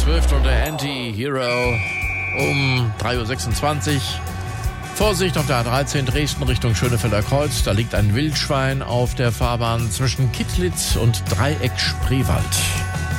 Swift und der Anti-Hero um 3.26 Uhr. Vorsicht auf der A13 Dresden Richtung Schönefelder Kreuz. Da liegt ein Wildschwein auf der Fahrbahn zwischen Kittlitz und Dreieck Spreewald.